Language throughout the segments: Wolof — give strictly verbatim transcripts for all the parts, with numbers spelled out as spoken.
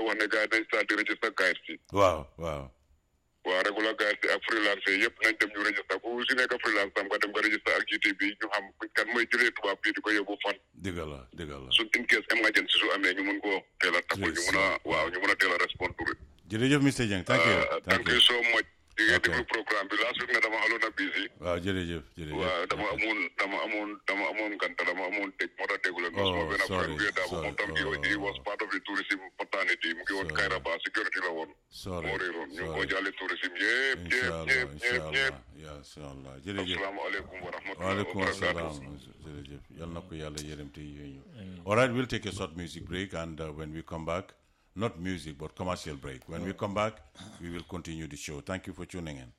wax ne gars yi dañ start di register guides yi. waaw waaw. waaw regular guides yi ak freelance yi yëpp nañ dem ñu register ku si nekk freelance tam nga dem nga register ak G T B ñu xam kan mooy jëlee tubaab bi di ko yóbbu fan. dëgg la dëgg la. su in case emergency su amee ñu mun koo teel a taxul ñu mun a waaw ñu mun a teel a respond to it. jërëjëf monsieur Dieng thank you. thank you so much. di nga déglu programme bi last week ne dama xaloon a busy. waaw jërëjëf jërëjëf. waaw dama amoon dama amoon dama amoon ganta dama amoon tëj moo tax déglu leen. oh benn sorry friend daa moom tam sorry he was part of the tourism fraternity mu ngi woon Kairaba security la woon. sorry moo réeroon ñu sorry. ko jàlle tourism yëpp yëpp yëpp yëpp yëpp. inshallah jërëjëf. asalaamaaleykum wa rahmatulah. waaleykum assalam jërëjëf yal na ko yàlla yërëm te yooyu. all right we'll take a short music break and uh, when we come back not music but commercial break when we come back we will continue the show. Thank you for tuning in.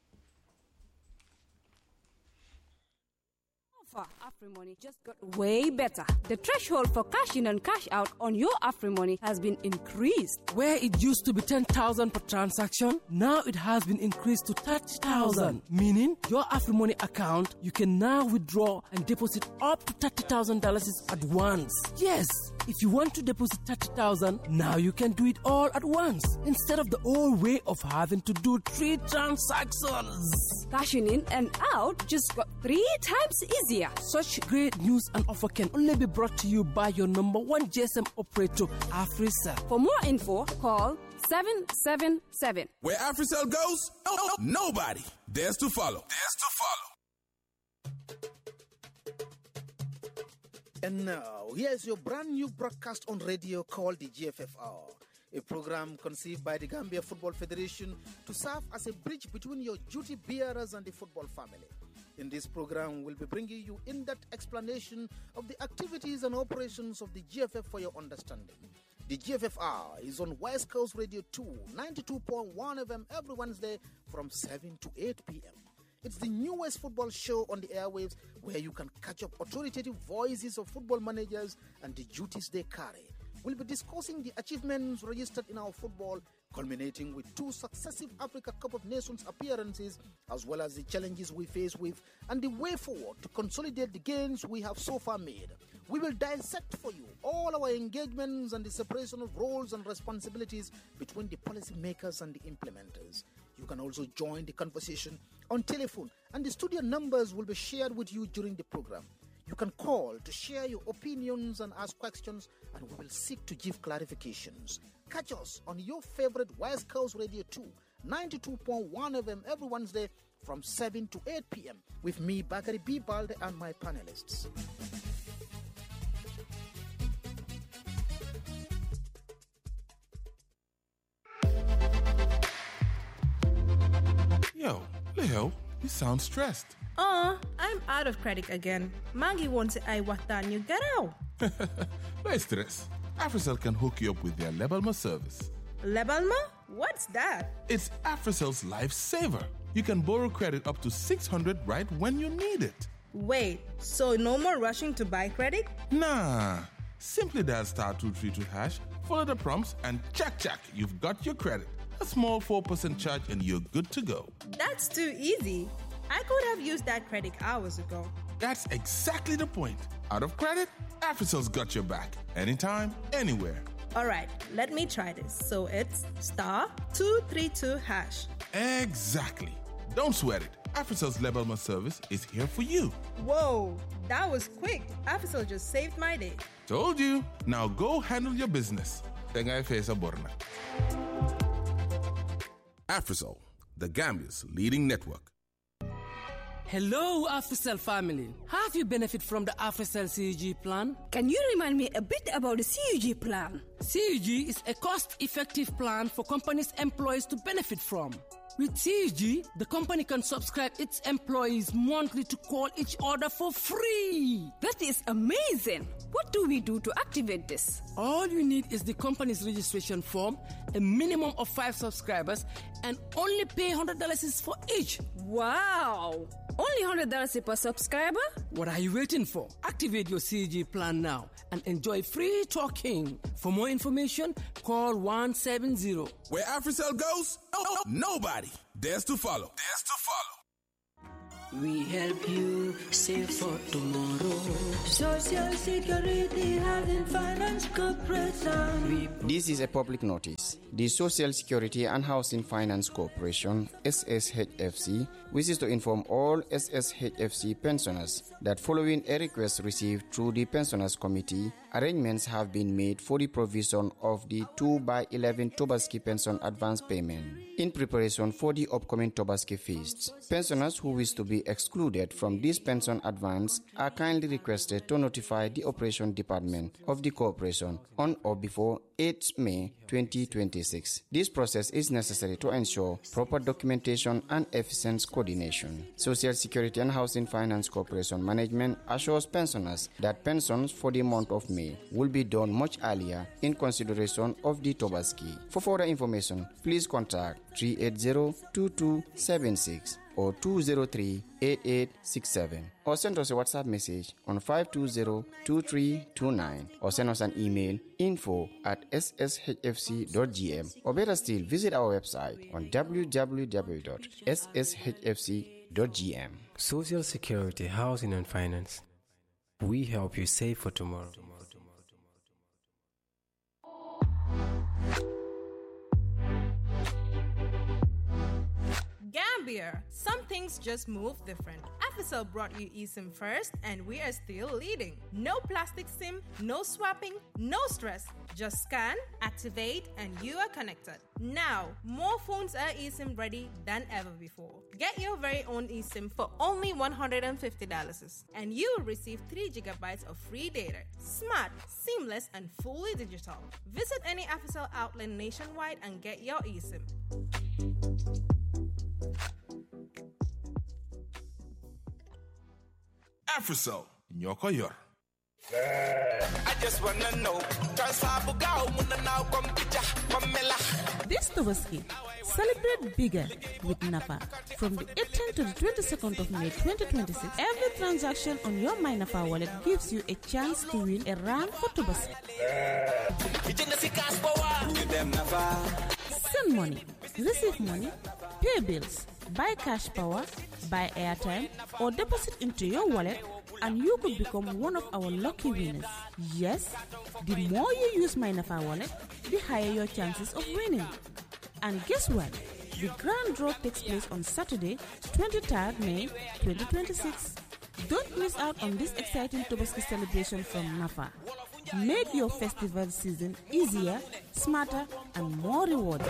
AfriMoney just got way better. The threshold for cash in and cash out on your AfriMoney has been increased. Where it used to be ten thousand per transaction, now it has been increased to thirty thousand. Meaning, your AfriMoney account, you can now withdraw and deposit up to thirty thousand dollars at once. Yes, if you want to deposit thirty thousand dollars, now you can do it all at once, instead of the old way of having to do three transactions. Cashing in and out just got three times easier. Such great news and offer can only be brought to you by your number one G S M operator, AfriCell. For more info, call seven seven seven. Where AfriCell goes, oh, nobody dares to follow. Dares to follow. And now, here's your brand new broadcast on radio called the G F F R, a program conceived by the Gambia Football Federation to serve as a bridge between your duty bearers and the football family. In this program, we'll be bringing you in-depth explanation of the activities and operations of the G F F for your understanding. The G F F R is on West Coast Radio two, ninety-two point one F M every Wednesday from seven to eight p.m. It's the newest football show on the airwaves where you can catch up authoritative voices of football managers and the duties they carry. We'll be discussing the achievements registered in our football, culminating with two successive Africa Cup of Nations appearances, as well as the challenges we face with and the way forward to consolidate the gains we have so far made. We will dissect for you all our engagements and the separation of roles and responsibilities between the policymakers and the implementers. You can also join the conversation on telephone, and the studio numbers will be shared with you during the program. You can call to share your opinions and ask questions, and we will seek to give clarifications. Catch us on your favorite West Coast Radio two, ninety-two point one F M every Wednesday from seven to eight p.m. with me, Bakari B. Balde, and my panelists. Yo, Leo, you sound stressed. Oh, I'm out of credit again. Maggie wants I watan you get out. No stress. AfriCell can hook you up with their Lebalma service. Lebalma? What's that? It's AfriCell's lifesaver. You can borrow credit up to six hundred right when you need it. Wait, so no more rushing to buy credit? Nah. Simply dial star two three two hash, follow the prompts, and check, check, you've got your credit. A small four percent charge and you're good to go. That's too easy. I could have used that credit hours ago. That's exactly the point. Out of credit, AfriCell's got your back. Anytime, anywhere. All right, let me try this. So it's star two three two hash. Exactly. Don't sweat it. AfriCell's Lebalma service is here for you. Whoa, that was quick. AfriCell just saved my day. Told you. Now go handle your business. Tengai Fesa Borna. AfriCell, the Gambia's leading network. Hello, AfriCell family. Have you benefit from the AfriCell C U G plan? Can you remind me a bit about the C U G plan? C U G is a cost-effective plan for companies' employees to benefit from. With C U G, the company can subscribe its employees monthly to call each other for free. That is amazing. What do we do to activate this? All you need is the company's registration form, a minimum of five subscribers, and only pay one hundred dollars for each. Wow! Only one hundred dollars per subscriber? What are you waiting for? Activate your C U G plan now and enjoy free talking. For more information, call one seven zero. Where AfriCell goes, oh, nobody dares to follow. Dares to follow. We help you save for tomorrow. Social Security, health and finance corporation. This is a public notice. the Social Security and Housing Finance Corporation, S S H F C, wishes to inform all S S H F C pensioners that following a request received through the Pensioners Committee, arrangements have been made for the provision of the two by eleven Tobaski pension advance payment in preparation for the upcoming Tobaski feast. Pensioners who wish to be excluded from this pension advance are kindly requested to notify the Operation Department of the Corporation on or before eighth May twenty twenty-six. This process is necessary to ensure proper documentation and efficient coordination. Social Security and Housing Finance Corporation Management assures pensioners that pensions for the month of May will be done much earlier in consideration of the Tobaski. For further information, please contact three eight zero, two two seven six or two zero three, eight eight six seven or send us a WhatsApp message on five two zero, two three two nine or send us an email info at s s h f c dot g m or better still visit our website on w w w dot s s h f c dot g m. Social Security, Housing and Finance. We help you save for tomorrow. Gambia, some things just move different. Africell brought you eSIM first, and we are still leading. No plastic SIM, no swapping, no stress. Just scan, activate, and you are connected. Now, more phones are eSIM ready than ever before. Get your very own eSIM for only one hundred fifty dollars, and you will receive three gigabytes of free data. Smart, seamless, and fully digital. Visit any Africell outlet nationwide and get your eSIM. Africell, Nyoko Yor. I just wanna know. This Tobaski, celebrate bigger with Napa. From the eighteenth to the twenty-second of May twenty twenty-six, every transaction on your MyNafa wallet gives you a chance to win a rand for Tobaski. Send money, receive money, pay bills, buy cash power, buy airtime, or deposit into your wallet, and you could become one of our lucky winners. Yes, the more you use MyNafa wallet, the higher your chances of winning. And guess what? The grand draw takes place on Saturday, twenty-third May twenty twenty-six. Don't miss out on this exciting Tobaski celebration from Nafa. Make your festival season easier, smarter, and more rewarding.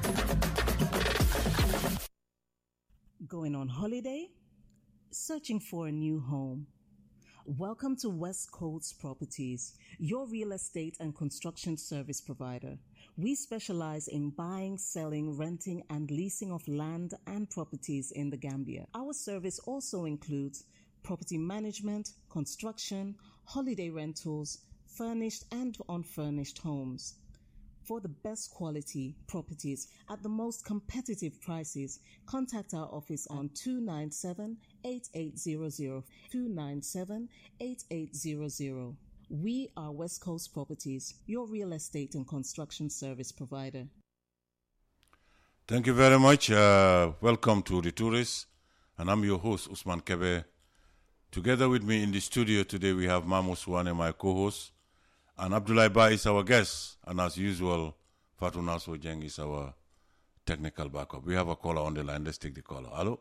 Going on holiday? Searching for a new home? Welcome to West Coast Properties, your real estate and construction service provider. We specialize in buying, selling, renting, and leasing of land and properties in the Gambia. Our service also includes property management, construction, holiday rentals, furnished and unfurnished homes. For the best quality properties at the most competitive prices, contact our office on two nine seven, eight eight zero zero, two nine seven, eight eight zero zero. We are West Coast Properties, your real estate and construction service provider. Thank you very much. Uh, welcome to The Tourist, and I'm your host, Usman Kebe. Together with me in the studio today, we have Mamu Swane, my co-host, and Abdullah Ba is our guest, and as usual, Fatou Naso Jeng is our technical backup. We have a caller on the line. Let's take the caller. Hello?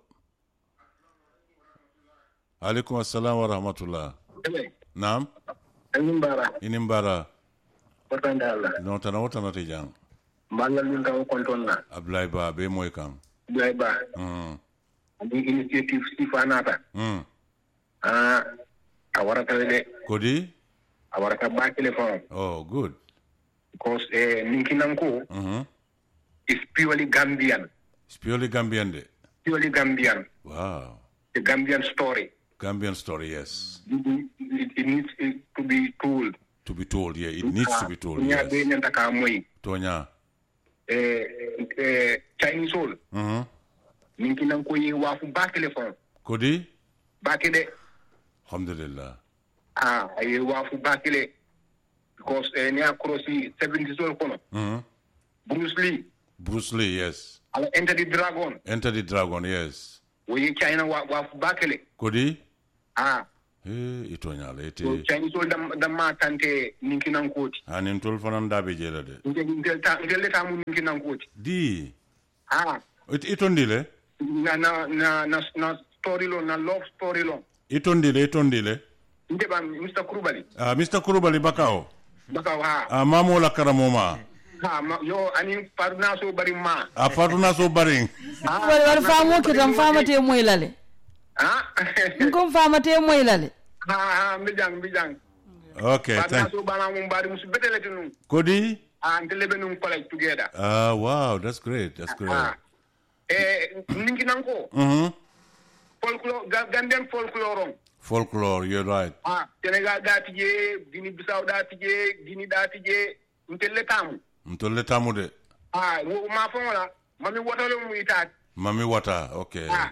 Alaikum assalam wa rahmatullah. Naam? Inimbara. Inimbara. Watandala. No tana watana tejang. Mbanga lunga kontonna. Abdullah Ba be moy kam. Abdullah Ba. Mm. The initiative Stifanata. Mm. Ah, awarata de. Kodi? Awarata ba telephone. Oh, good. Because eh Ninkinanko mm-hmm. is purely Gambian. It's purely Gambian de. Purely Gambian. Wow. The Gambian story. Gambian story, yes. It, it, it needs it to be told. To be told, yeah. It needs to be told, yes. Tonya. Eh, eh, Chinese soul. Mm-hmm. Ninkinanko ye wafu ba telephone. Kodi? Bakile. Alhamdulillah. Ah, ye wafu bakile. Because eh, ni akrosi seventies old kono. Mm-hmm. Bruce Lee. Bruce Lee, yes. Enter the Dragon. Enter the Dragon, yes. We China wa wafu bakile. Kodi? Ah, eh itonya la ite so Chinese ol dam dam ma tante ninki nan koti anim tol fanan dabe jela de ngel ta ngel ta mu ninki nan koti di ah it itondile na na na na na story lo na love story lo itondile itondile ndeba Mister Kurubali ah Mister Kurubali bakao bakao ha ah mamo la karamoma ha ma, yo ani parna so bari ma ah parna so bari wala wala famo kitam famate moylale ah ngom famate moylale ha ha mbijang mbijang okay thank you bana mum bari musu betele tunu kodi ah ntelebe num college together ah wow that's great that's great ah eh ninki nanko mhm folklore Gambian folklore folklore you're right ah Senegal da tije Guinea Bissau da tije Guinea da tije ntelle tamu ntelle tamu de ah wo ma fonla mami wotalo mu itat mami wata okay ah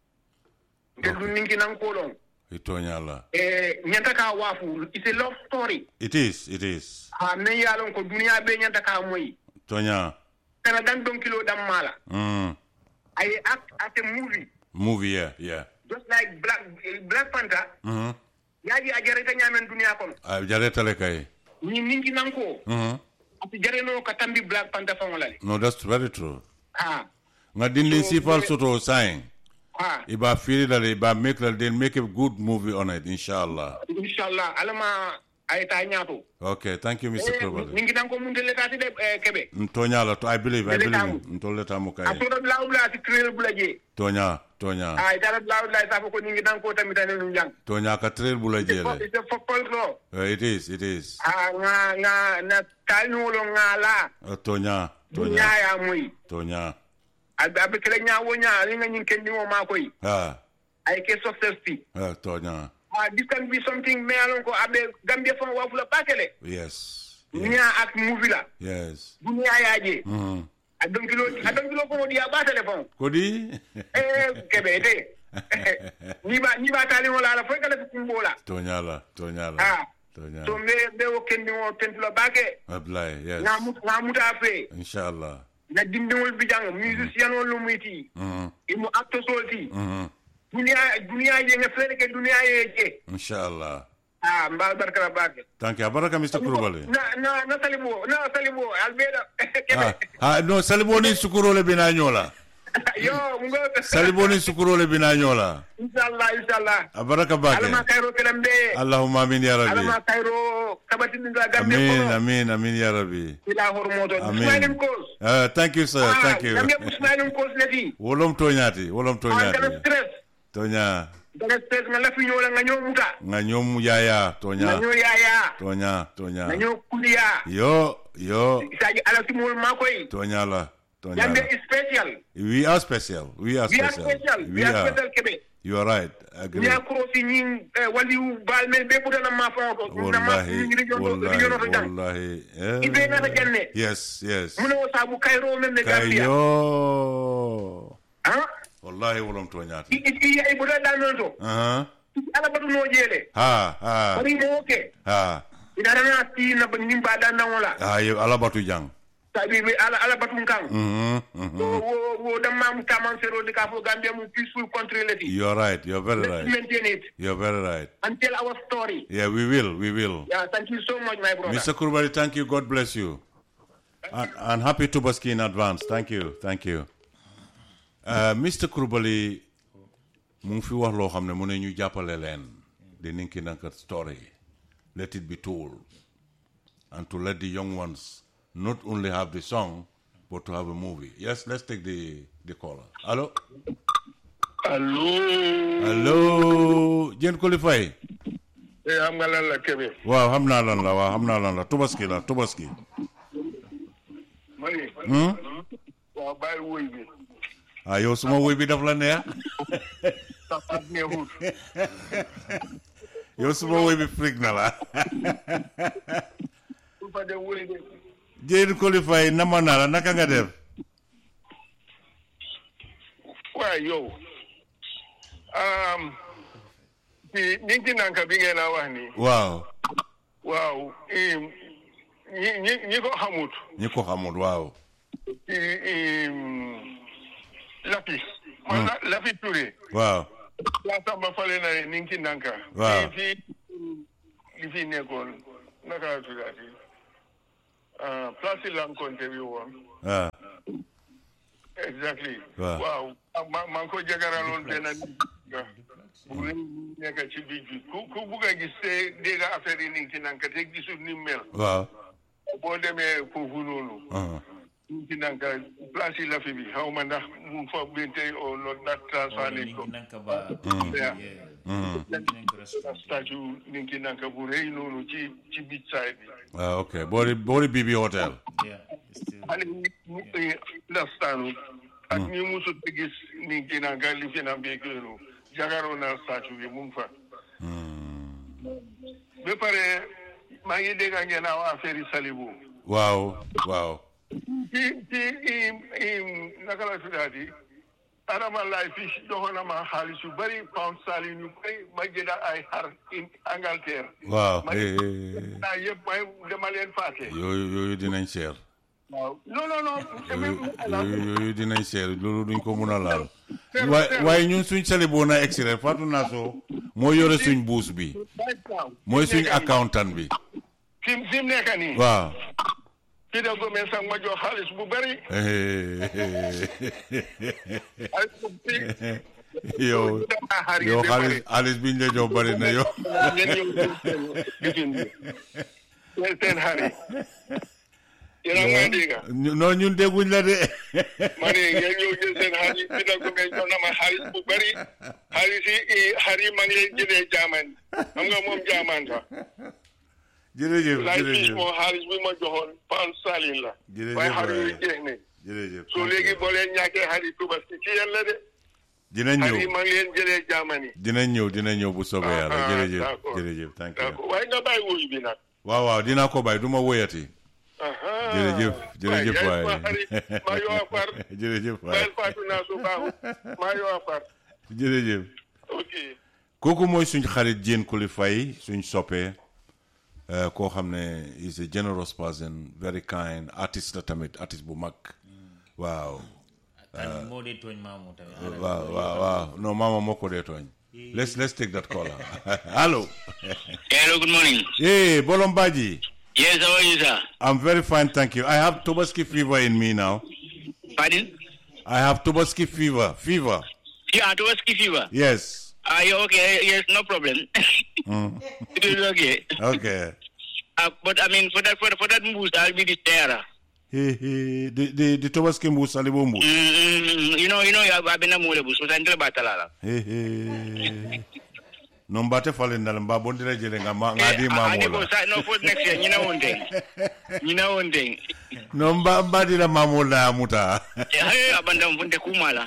ndu ninki nanko don itonya la eh nyanta ka wafu it's a love story it is it is ah men yalon ko dunia be nyanta ka moy tonya kana dan don kilo dam mala mm I act as a movie movie yeah yeah just like Black Black Panther mhm yaji ajareta nyamen dunia kono a jareta le kay ni ninki nanko mhm ati jareno ka tambi Black Panther fangolale no that's very true ah nga dinli sifal soto saying ah iba feel that iba make that they make a good movie on it inshallah inshallah alama ayta nyato okay thank you Mister Kurubali ninki nanko mundele tati de kebe tonya la to I believe I believe ntole tamu kay asodo lawla ti trail bulaje tonya tonya ay dara lawla sa ko ninki nanko tamitane num jang tonya ka trail bulaje le it's a folklore it is it is ah nga nga na talnulo ngala tonya tonya ya muy tonya abe kele nyawo nya li nga nyinken ni mo makoy ah ay ke success fi ah tonya ah this can be something me alon ko abe Gambia fon wafula bakele yes nya ak movie la yes dunia yaje mhm adon kilo adon kilo ko dia ba telephone kodi eh kebe de ni ba ni ba tali wala la fo kala ko kumbola tonya la tonya la ah tonya so me be o kendi o tentulo bake ablay yes na mut na muta fe inshallah na dindingol bijang musicien wol lumiti mhm imu acto solti mhm dunia dunia je nga fere ke dunia ye inshallah ah mbal barkala bake thank you baraka Mister Kurubali na na na salibo na salibo albeda ah ah no salibo ni sukurole bina nyola yo ngo salibo ni sukurole bina nyola inshallah inshallah baraka bake alama kayro kelambe allahumma amin ya rabbi alama kayro kabati ninga gambe ko amin amin amin ya rabbi ila hormoto amin uh, thank you sir ah, thank you gambe usmailum kos leti wolom toñati wolom toñati ah stress toña dara stress nga lafi ñola nga ñomuta nga ñom yaya toña nga ñoo yaya toña toña nga ñoo kuliya yo yo isaji ala timul makoy toña la toña gambe is special we are special we are we are special special we are special kebe you are right agree ya krosi ñi wali balmel be budana ma fa ko wallahi wallahi wallahi ibe na janne yes yes muno sabu kayro men ne gambia kayo ah wallahi wolom toñati i ay buda dalmel to ah ala batu no jele ha ha bari mo ke ha idara na ti na nimba dan na wala ah yo ala batu jang sabi be ala ala batu kan mhm mhm wo wo da mam kaman sero de ka fo gambia mu peaceful country leti you're right you're very right maintain it you're very right and tell our story yeah we will we will yeah thank you so much my brother Mister Kurubali thank you God bless you and, and happy Tubaski in advance thank you thank you uh, Mister Kurubali mu ngi fi wax loo xam ne mu ne ñu jàppale leen di Ninki Nanka story let it be told and to let the young ones not only have the song but to have a movie. Yes, let's take the the caller. Hello. Hello. Hello. Jen qualify. Eh, am nga lan la kebe. Waaw, xam naa lan la, waaw, xam naa lan la. Tubaski la, Tubaski. Mani. Hmm? Waaw, bàyyi woy bi. Ah, yow suma woy bi daf la neex. Tapat neexut. Yow suma woy bi freak na la. Fa de woy bi. Jen qualify nama na la, naka nga def? Waaw, yow. Um, di Ninki Nanka bi ngeen a wax ni. Waaw. Waaw. Um, ñi ñi ñi ko xamut. Ñi ko xamut, waaw. Um, Lapi. Man Lapi Touré. Waaw. la samba fale na ninki nanka Wow. fi fi fi nekon naka tudati ah place lan konte wi won Ah. exactly Wow. wow man ko jagaralon bena bu nekk ci biir ku ku bugg a gis te dégg affaire yi ninki nanka te gisul ni mel Waaw. boo demee foofu noonu Uh-huh. ninki nanka place yi la fi bi xaw ma ndax mu fa binte o not that transfer nañ ko statue ninki nanka bu rëy noonu ci ci beach side bi Ah, okay. Bori Bori B B Hotel. xale yi understand ak ñi musu te gis ninki nanka li fi na beeg yooyu jagaroo na statue bi mu ngi fa ba pare maa ngi dégg ngeen aw affaire yi Salibu Wow. Wow. ci ci im im naka la tuddaati Adama laay fii joxoon na ma xaalis yu bëri pound sterling yu bëri ma jënd ay xar in Angleterre. Wow. ma Eh, eh, eh. naa yëpp may dama leen fàtte. Yooyu yooyu dinañ seer. waaw non non non. Yooyu yooyu dinañ seer loolu duñ ko mun a laal. waaye waaye ñun suñ Salibu na extrait Fatou Nasso moo yore suñ buus bi mooy suñ accountant bi. fi mu fi mu nekk nii. waaw. kii de Gomes sax ma jox xaalis bu bëri. yow yow xaalis xaalis biñ la jox bëri na yow. ngeen seen xarit. yéen a ngi dégg. non ñun dégguñ la de. ma ne ngeen ñëw jël seen xaalis bi de Gomes jox na ma xaalis bu bëri xaalis yi xarit maa ngi leen jëlee jaaman xam nga moom jaaman sax. jërëjëf laay jërëjëf fii moo xaalis bi ma joxoon pound sterling la. jërëjëf waaye xarit yi jeex ne. jërëjëf soo léegi boo leen ñàkkee xarit tubaski ci yéen la de. dinañ ñëw xarit maa ngi leen jëlee jaamani. dinañ ñëw dinañ ñëw bu soobee yàlla ah, jërëjëf d'accord. jërëjëf thank you. d'accord waaye nga bàyyi wuyu bi nag. waaw waaw dinaa ko bàyyi du ma woyati. jërëjëf jërëjëf waay maa yoo afar. jërëjëf waay bàyyil Fatou Nasso baaxul maa yoo afar. jërëjëf. ok. kooku mooy suñ xarit Jane Kuli Faye suñ soppee koo xam ne is a generous person very kind artiste la tamit artiste bu mag waaw. kan moo dee tooñ maamu tamit. waaw waaw waaw non maama moo ko dee tooñ. let's let's take that caller. Hello. Hello, good morning. Hey, Bolombaji. Yes, how are you, sir? I'm very fine, thank you. I have Tobaski fever in me now. Pardon? I have Tobaski fever. Fever. Yeah, Tobaski fever. Yes. Are you okay? Yes, no problem. Mm. It is okay. Okay. Uh, but I mean, for that for, for that moose, I'll be the terror. Hey, hey, the the the Tobaski mbuus alibo mbuus. Mm, you know, you know, I've been a mole bush. So I'm going to battle. Hey, hey. No mbate fale ndal mba bondira jele nga ma ngadi mamola. No, for next year, you know one thing. You know one thing. No mba mbadi la mamola muta. Hey, abandon funde kumala.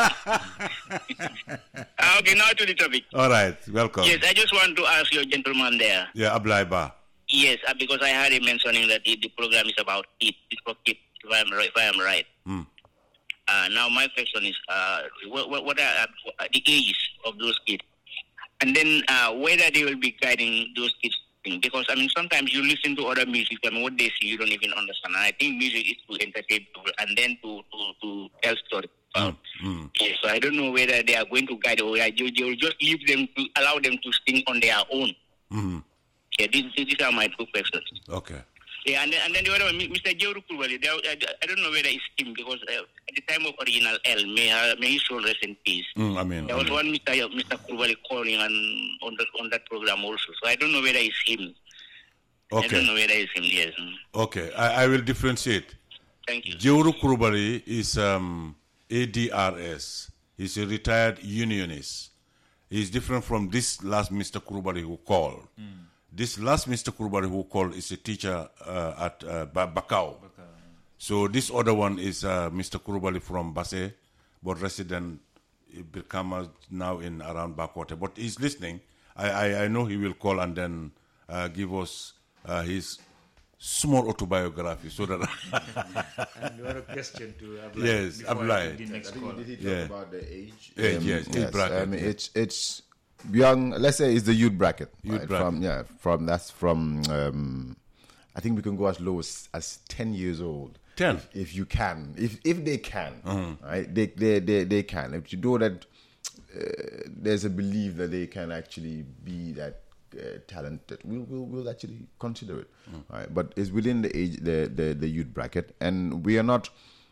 Okay, now to the topic. All right, welcome. Yes, I just want to ask your gentleman there. Yeah, Ablai Ba. Yes, uh, because I heard him mentioning that the, the program is about kids. It's for kids, if I am right. If I am right. Mm. Uh, now my question is, uh, what, what are uh, the ages of those kids? And then uh, whether they will be guiding those kids. Because, I mean, sometimes you listen to other music and what they see, you don't even understand. And I think music is to entertain people and then to, to, to tell stories. Mm. Mm. Yes, so I don't know whether they are going to guide or they will just leave them to allow them to sing on their own. Mm-hmm. Yeah, these, these are my two questions. Okay. Yeah, and then, and then the other one, Mister Jeuru Kulwali, I, I don't know whether it's him because uh, at the time of original L, may, uh, may his soul rest in peace. Mm, I mean, there was one Mister Mister Kulwali calling on on, the, on that program also. So I don't know whether it's him. Okay. I don't know whether it's him, yes. Okay, I, I will differentiate. Thank you. Jeuru Kulubali is um, A D R S. He's a retired unionist. He's different from this last Mister Kulubali who called. Mm. This last Mister Kurubari who called is a teacher uh, at uh, Bakau. Bakau. So this other one is uh, Mister Kurubari from Basse, but resident Birkama now in around Bakote. But he's listening. I, I, I know he will call and then uh, give us uh, his small autobiography so that... And you have a question to Ablai. Yes, Ablai. The next call. Did he talk Yeah. about the age? Age, Um, yes, age yes. bracket. I mean, it's it's young. Let's say it's the youth bracket. Youth right? bracket. From yeah, from that's from. Um, I think we can go as low as, as ten years old. Ten, if, if you can, if if they can, Mhm. right? They they they they can. If you do that, uh, there's a belief that they can actually be that uh, talented, we'll, we'll we'll actually consider it. Mm. Right? But it's within the age, the, the the youth bracket, and we are not.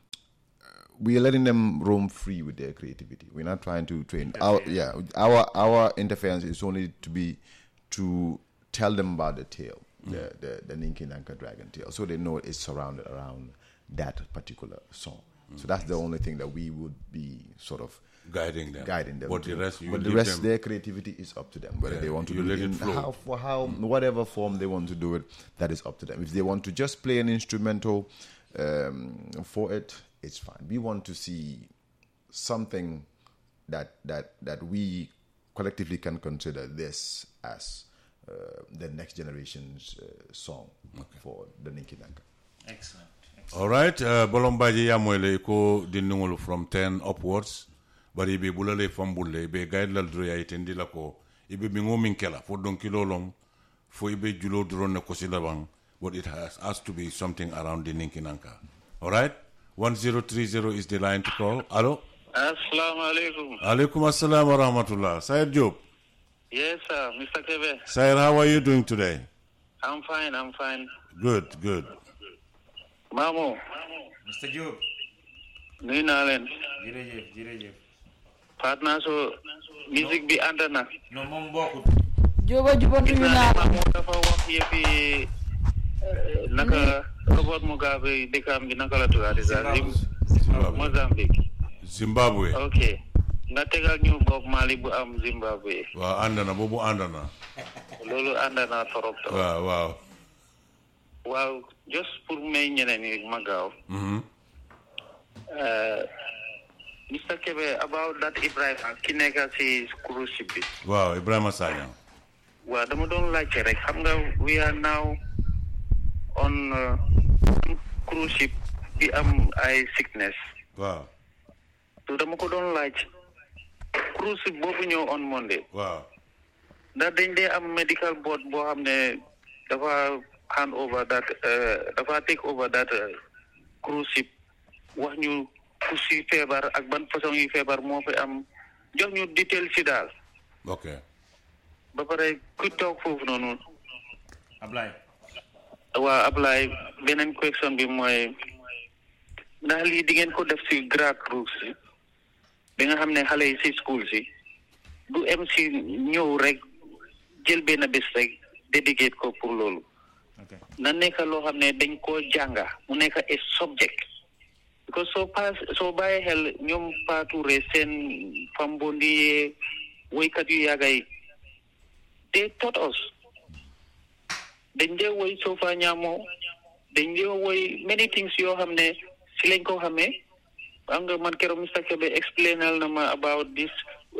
We are letting them roam free with their creativity. We're not trying to train. Our, yeah, our our interference is only to be to tell them about the tale, mm. the the, the Ninki Nanka dragon tale, so they know it's surrounded around that particular song. Mm. So that's the only thing that we would be sort of guiding them. Guiding them. But the rest, you but the rest, them. Their creativity is up to them. Whether yeah, they want to do it in how for how mm. whatever form they want to do it, that is up to them. If they want to just play an instrumental um, for it, it's fine. We want to see something that that that we collectively can consider this as uh, the next generation's uh, song okay. for the Ninki Nanka. Excellent. Excellent. All right. Bolombaji yamwele ko dinungulu from ten upwards. Bari be bulale from bulle be guide la droya itendi la ko ibe bingo minkela for don kilo long for ibe julo drone ko silabang, but it has has to be something around the Ninki Nanka. All right. one zero three zero is the line to call. Hello? Assalamu alaikum. Alaikum assalam wa rahmatullah. Syed Job. Yes, sir. Mister Kebe. Syed, how are you doing today? I'm fine, I'm fine. Good, good. Mamu. Mister Job. Nuyu naa leen. Jërëjëf, jërëjëf. Partner so music bi ànd na. No, moom bokkut. Juba juba nuyu naa la. Mamu dafa wax yëfi naka Robert Mugabe dëkkam bi naka la tuddaati sax Mozambique. Zimbabwe. Okay. Nga tegal ñu Bob Marley bu am Zimbabwe. Waaw ànd na boobu ànd na. Loolu ànd na torop torop. Waaw waaw. Waaw just pour may ñeneen ñi ma gaaw. Mhm. Uh, Mister Kebe, about that Ibrahima ki nekk ci cruise ship bi. Waaw Ibrahima Sagna. Waaw dama doon laajte rek xam nga we are now on uh, cruise ship bi am ay sickness. Waaw. So dama ko doon laaj cruise ship boobu ñëw on Monday. Waaw. Ndax dañ dee am medical board boo xam ne dafa hand over that uh, dafa take over that uh, cruise ship wax ñu ku si feebar ak ban façon yi feebar moo fi am jox ñu detail si daal. Ok. Ba pare ku toog foofu noonu. Ablaye. Waa Ablaye beneen question bi mooy ndax lii di ngeen ko def si grand cruise si bi nga xam ne xale yi si school si du em si ñëw rek jël benn bés rek dédié ko pour loolu. Na nekk loo xam ne dañ koo jànga mu nekk a subject. Because soo paas soo bàyyi xel ñoom Patouré seen Fambondi yee woykat yu yàgga yi they taught us dañ dee woy Sofa Ñaamoo dañ dee woy many things yoo xam ne si lañ ko xamee xam nga man keroog Mister Kebe explainal na ma about this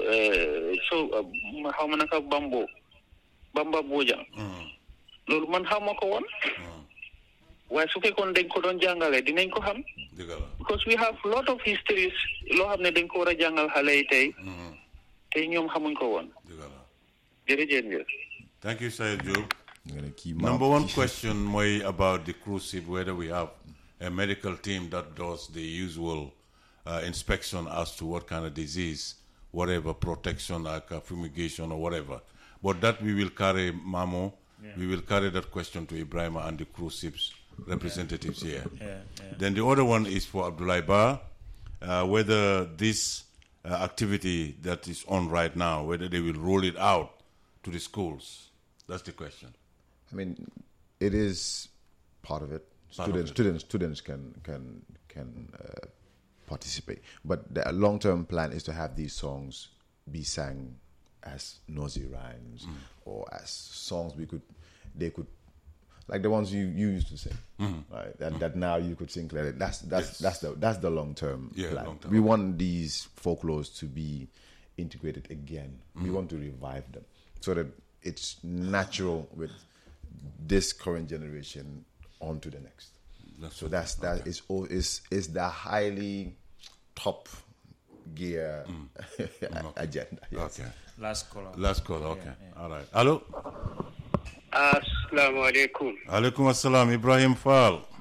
so xaw ma naka Bambo Bamba Bojang loolu man xaw ma ko woon waaye su fekkoon dañ ko doon jàngale dinañ ko xam because we have lot of histories loo xam ne dañ ko war a jàngal xale yi tey tey ñoom xamuñ ko woon jërëjëf. Thank you, Syed Job. Number one question mooy about the cruise ship, whether we have a medical team that does the usual uh, inspection as to what kind of disease, whatever, protection, like uh, fumigation or whatever. But that we will carry, Mamo, yeah. we will carry that question to Ibrahima and the cruise ships representatives yeah. here. Yeah, yeah. Then the other one is for Abdoulaye Ba, uh, whether this uh, activity that is on right now, whether they will roll it out to the schools. That's the question. I mean, it is part of it. Part students, of it. students, students can can can uh, participate. But the long-term plan is to have these songs be sang as nursery rhymes mm. or as songs we could, they could, like the ones you, you used to sing, mm. right? That Mm. that now you could sing clearly. That's that's Yes. that's the that's the long-term Yeah, plan. long-term. We want these folklores to be integrated again. We Mm. want to revive them so that it's natural with this current generation on to the next. That's so that's that is all is is the highly top gear agenda. Yes. Okay. Last caller. Last caller, okay. Yeah, yeah. All right. Hello? Assalamu alaikum. Alaikum assalam. Ibrahim Fall.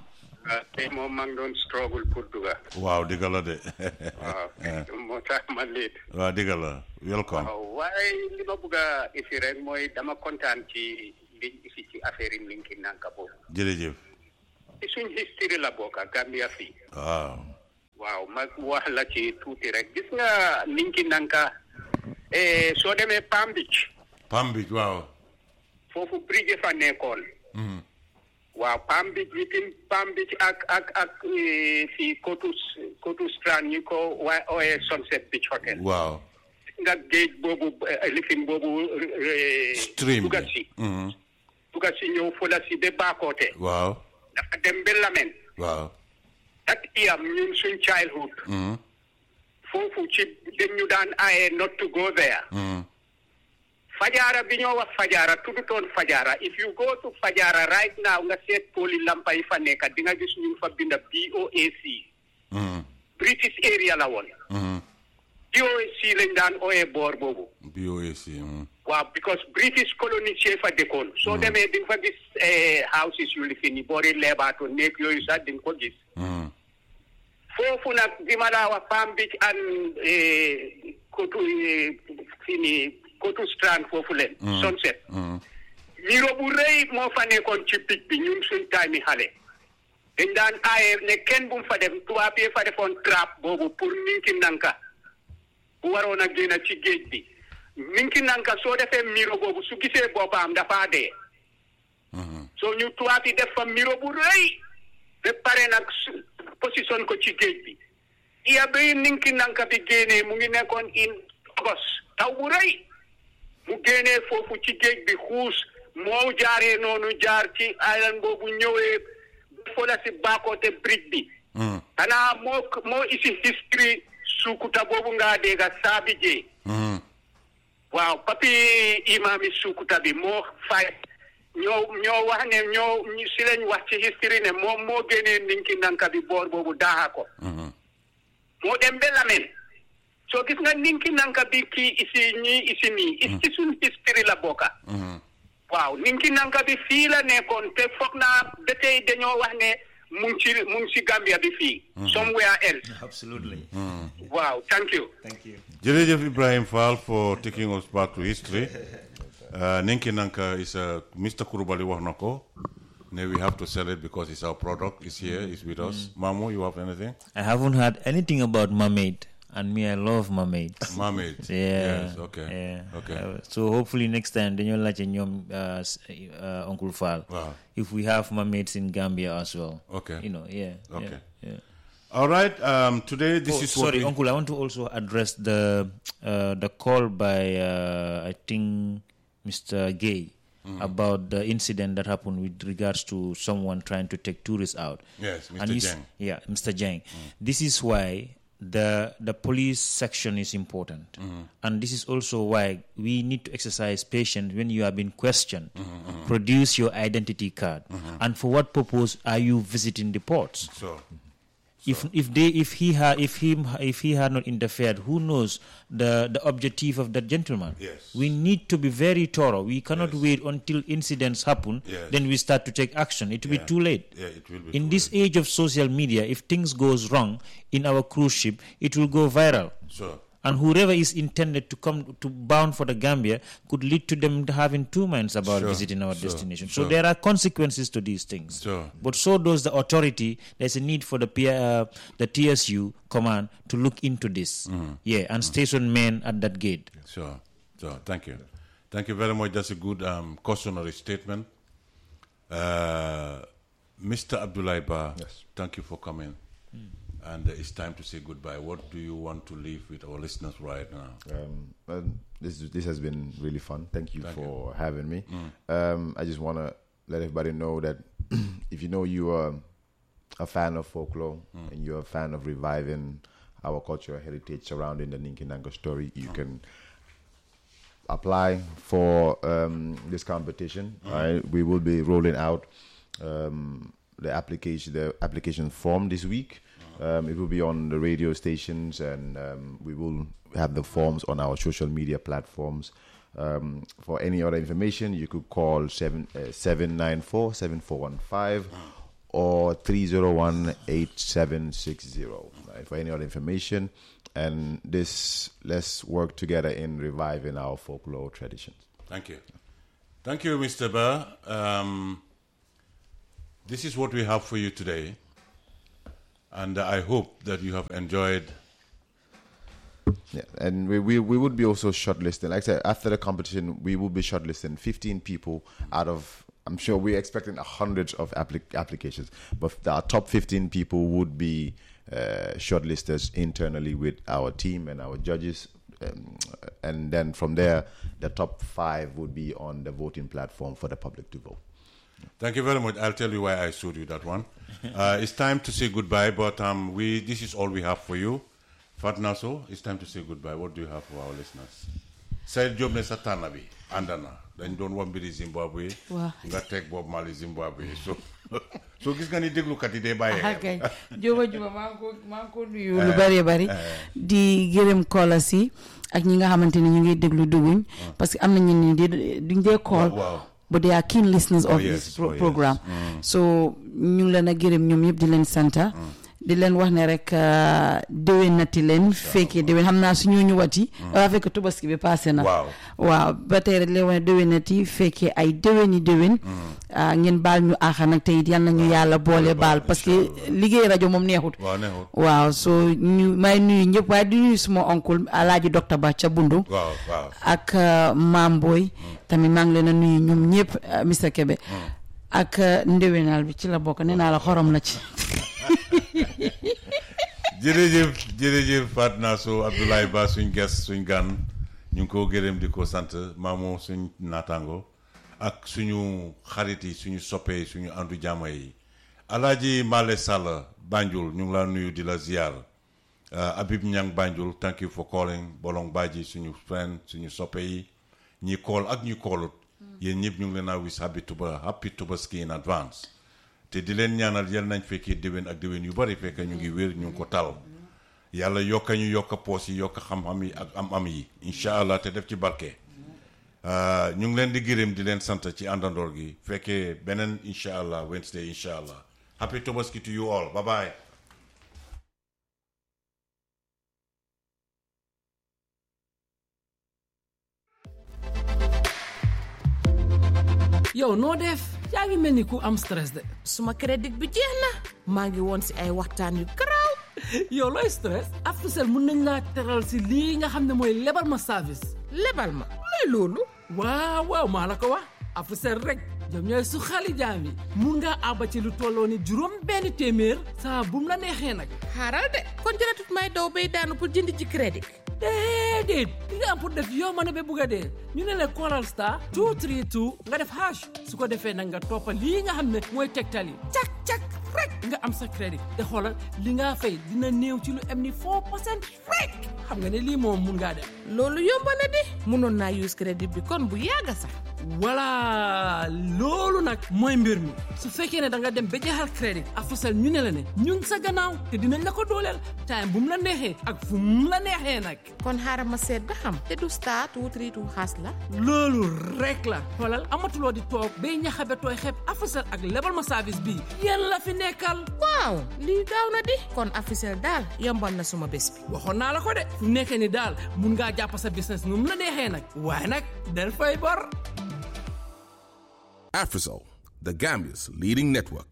ah tey moom maa ngi doon struggle pour duga. waaw dëgg la de. waaw moo tax ma leet. waaw dëgg la welcome. waaw waaye li ma bëgg a ici rek mooy dama kontaan ci liñ ici ci affaire yi Ninki Nanka boobu. jërëjëf. ci suñ history la bokk Gambia fii. waaw. waaw ma wax la ci tuuti rek gis nga Ninki Nanka soo demee Palm Beach. Palm Beach waaw. foofu bridge fa nekkoon. waaw Palm Beach within Palm Beach ak ak ak fii Kotu Kotu Strand ñu ko waa ooyee Sunset Beach Hotel. waaw. nga géej boobu lifin boobu. stream dugat si. dugat si ñëw fula si ba Bakoteh. waaw. dafa dem ba Lamen. waaw. ak iyam ñun suñ childhood. foofu ci dañ ñu daan aaye not to go there. Fajara bi ñoo wax Fajara tuddutoon Fajara if you go to Fajara right now nga seet poli lampa yi fa nekk di nga gis ñu fa binda B O A C. British area la woon. B O A C lañ daan ooyee boor boobu. B O A C. waaw because British colony chee fa dëkkoon. soo demee di nga fa gis houses yu li fi ni boori leebaato néeg yooyu sax di nga ko gis. foofu nag bi ma laa wax Palm Beach and Kotu fii nii Kotu Strand foofu leen. Sunset. miro bu rëy moo fa nekkoon ci picc bi ñun suñ time yi xale. dañ daan aaye ne kenn bu mu fa def tubaab yi fa defoon trap boobu pour Ninki Nanka bu waroon a génn ci géej bi. Ninki Nanka soo defee miro boobu su gisee boppam dafa dee. soo ñu tubaab yi def fa miro bu rëy. ba pare nag position ko ci géej bi. iya bay Ninki Nanka bi génnee mu ngi nekkoon in August taw bu rëy. mu génnee foofu ci géej bi xuus moo jaaree noonu jaar ci island boobu ñëwee fola si Bakoteh bridge bi. xanaa moo moo isi history Sukuta boobu ngaa dégg Saabi Jee. waaw papi imaami Sukuta bi moo fay ñoo ñoo wax ne ñoo si lañ wax ci history ne moom moo génnee Ninki Nanka bi boor boobu daaxa ko. moo dem ba Lamen. soo gis nga Ninki Nanka bi kii isi ñii isi nii isi suñ history la bokka. waaw Ninki Nanka bi fii la nekkoon te foog naa ba tey dañoo wax ne mu ngi ci mu ngi ci Gambia bi fii. somewhere else. Absolutely. Wow, thank you. Thank you. Jërëjëf Ibrahim Fall for taking us back to history. Uh, Ninki Nanka is a Mister Kurubali wax na ko. Ne we have to sell it because it's our product. It's here. It's with us. Mamu, you have anything? I haven't heard anything about mermaid. And me, I love mermaids. Mermaids. Yeah. Yes. Okay. Yeah. Okay. Uh, so hopefully next time, then you'll like uh, uh, Uncle Fall. Wow. If we have mermaids in Gambia as well. Okay. You know. Yeah. Okay. Yeah. yeah. All right. Um, today, this oh, is sorry, what we... Uncle. I want to also address the uh, the call by uh, I think Mister Gay. Mm-hmm. About the incident that happened with regards to someone trying to take tourists out. Yes, Mister And this- Jang. Yeah, Mister Jang. Mm. This is why the the police section is important, Mhm. and this is also why we need to exercise patience when you are being questioned. Mhm, mhm. Produce your identity card, Mhm. and for what purpose are you visiting the ports? So. If if they if he had if him if he had not interfered, who knows the the objective of that gentleman? Yes. We need to be very thorough. We cannot wait until incidents happen, Yes. then we start to take action. It will Yeah. be too late. Yeah, it will be In too this age of social media, if things goes wrong in our cruise ship, it will go viral. Sure. And whoever is intended to come to bound for the Gambia could lead to them having two minds about Sure, visiting our sure, destination. sure. So there are consequences to these things. Sure. But so does the authority. There's a need for the P- uh, the T S U command to look into this. Mhm. Yeah, and station men at that gate. Sure. Sure. Thank you. Thank you very much. That's a good um, cautionary statement. Uh, Mister Abdullah Ba, Yes. thank you for coming. And uh, it's time to say goodbye. What do you want to leave with our listeners right now? Um, well, this this has been really fun. Thank you Thank for having me. Mm. Um, I just want to let everybody know that if you know you are a fan of folklore Mm. and you're a fan of reviving our cultural heritage surrounding the Ninki Nanka story, you can apply for um, this competition. Mm. Right? We will be rolling out um, the application the application form this week. Um, it will be on the radio stations, and um, we will have the forms on our social media platforms. Um, for any other information, you could call seven uh, seven nine four seven four one five, or three zero one, eight seven six zero right, for any other information. And this, let's work together in reviving our folklore traditions. Thank you. Thank you, Mister Ba. Um, this is what we have for you today. And I hope that you have enjoyed. Yeah, and we, we, we would be also shortlisting. Like I said, after the competition, we will be shortlisting fifteen people out of, I'm sure we're expecting hundreds of applic- applications, but our top fifteen people would be uh, shortlisted internally with our team and our judges. Um, and then from there, the top five would be on the voting platform for the public to vote. Thank you very much. I'll tell you why I showed you that one. Uh, it's time to say goodbye, but um, we this is all we have for you. Fatna So, it's time to say goodbye. What do you have for our listeners? Said job ne satana bi andana dañ doon wax mbiri Zimbabwe nga teg Bob Marley Zimbabwe so so gis nga ni déglukat yi day bàyyee okay Joba Juba maa ngi ko maa ngi ko nuyu lu bari bari di gërëm kola si ak ñi nga xamante ni ñu ngi déglu dugguñ parce que am na ñu ni duñ dee call but they are keen listeners of oh, yes. this pro- oh, program yes. mm. so ñu ngi leen a gërëm ñoom yëpp di leen santa di leen wax ne rek déwénati leen fekkee déwén xam naa suñu ñëwati waa fekk tubaski bi passé na waaw ba tey rek leen wax ne déwénati fekkee ay déwéni déwén ngeen baal ñu aaxa nag tey yal nañu yàlla boole baal parce que liggéey rajo moom neexut waaw so ñu may nuyu ñëpp waaye di nuyu suma oncle Alaaji Docteur Ba ca Bundu ak Maam Boy tamit maa ngi leen a nuyu ñoom ñëpp Mister Kebe ak ndéwénal bi ci la bokk nee naa la xorom la ci jërëjëf jërëjëf Fatna So Abdoulaye Ba suñ ges suñ gan ñu ngi ko gërëm di ko sant maamu suñ naataango ak suñu xarit yi suñu soppe yi suñu andu jaama yi Alaaji Male Sall Banjul ñu ngi la nuyu di la ziar Abib Nyang Banjul thank you for calling Bolong Baji suñu friend suñu soppe yi ñi call ak ñu callut yéen ñëpp ñu ngi leen a wis happy tuba happy Tubaski in advance te di leen ñaanal yal nañ fekkee déwén ak déwén yu bari fekk ñu ngi wér ñu ngi ko tal yàlla yokka ñu yokka poos yi yokka xam-xam yi ak am-am yi incha allah te def ci barke ñu ngi leen di gërëm di leen sant ci àndandoor gi fekkee beneen incha allah Wednesday incha allah happy Tubaski to you all bye bye. yow noo def yaa ngi mel ni ku am stress de suma crédit bi jeex na maa ngi woon si ay waxtaan yu garaaw yow looy stress Africell mun nañ laa teral si lii nga xam ne mooy lebal ma service lebal ma looy loolu waaw waaw maa la ko wax Africell rek ñoom ñooy su xali jaam yi mun ngaa àbba ci lu tolloo ni juróom benn téeméer saa bu mu la neexee nag xaaral de kon jëratut may daw bay daanu pour jënd ci crédit déedéet li nga am pour def yow ma ne ba bugg a dee ñu ne la callal star two three two nga def hash su ko defee nag nga toppa lii nga xam ne mooy tegtal yi cak cak rek nga am sa crédit te xoolal li nga fay dina néew ci lu am ni four percent rek xam nga ne lii moom mun ngaa def loolu yomb na di munoon naa use crédit bi kon bu yàgga sax voilà loolu nag mooy mbir mi su fekkee ne da nga dem ba jeexal crédit Africell ñu ne la ne ñun sa gannaaw te dinañ la ko dooleel time bu mu la neexee ak fu mu la neexee nag kon xaaral ma seet ba xam te du star two three two xaas la loolu rek la xoolal amatuloo di toog bay ñaxabe tooy xeeb Africell ak lebal ma service bii yéen la fi nekkal waaw lii gaaw na di kon Africell daal yombal na suma bés bi waxoon naa la ko de fu nekkee ni daal mun ngaa jàpp sa business nu mu la neexee nag waaye nag del fay bor Africell, the Gambia's leading network.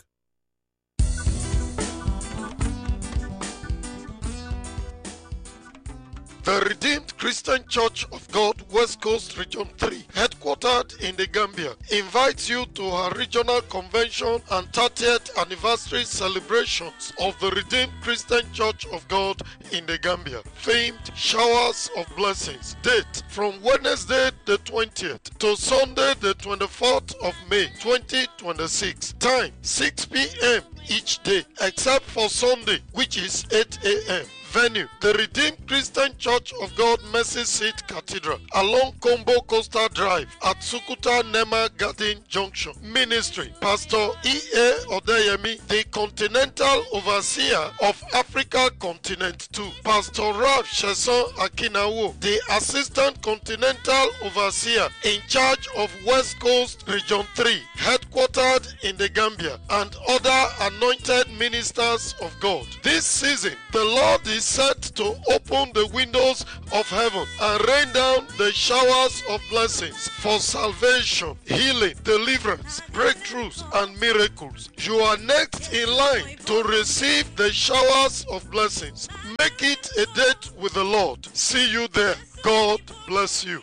The Redeemed Christian Church of God, West Coast Region three, headquartered in the Gambia, invites you to her regional convention and thirtieth anniversary celebrations of the Redeemed Christian Church of God in the Gambia. Famed Showers of Blessings. Date from Wednesday the twentieth to Sunday the twenty-fourth of May twenty twenty-six. Time six p.m. each day, except for Sunday, which is eight a.m. Venue, the Redeemed Christian Church of God Mercy Seat Cathedral, along Combo Coastal Drive at Sukuta Nema Garden Junction. Ministry, Pastor E A Odeyemi, the Continental Overseer of Africa Continent two. Pastor Ralph Sheson Akinawo, the Assistant Continental Overseer in charge of West Coast Region three, headquartered in the Gambia, and other anointed ministers of God. This season, the Lord is set to open the windows of heaven and rain down the showers of blessings for salvation, healing, deliverance, breakthroughs, and miracles. You are next in line to receive the showers of blessings. Make it a date with the Lord. See you there. God bless you.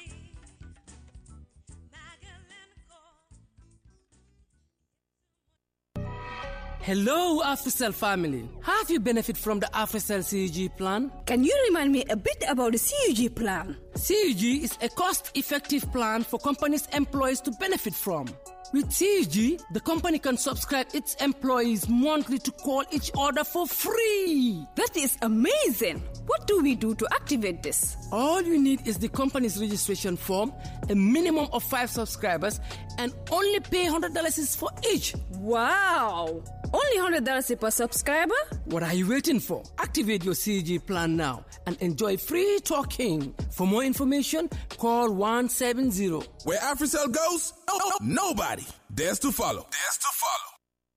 Hello, AfriCell family. Have you benefited from the AfriCell C U G plan? Can you remind me a bit about the C U G plan? C U G is a cost-effective plan for companies' employees to benefit from. With C U G, the company can subscribe its employees monthly to call each other for free. That is amazing. What do we do to activate this? All you need is the company's registration form, a minimum of five subscribers, and only pay one hundred dollars for each. Wow! Only one hundred dollars per subscriber? What are you waiting for? Activate your C U G plan now and enjoy free talking. For more information, call one seven zero. Where AfriCell goes, oh, nobody dares to follow. Dares to follow.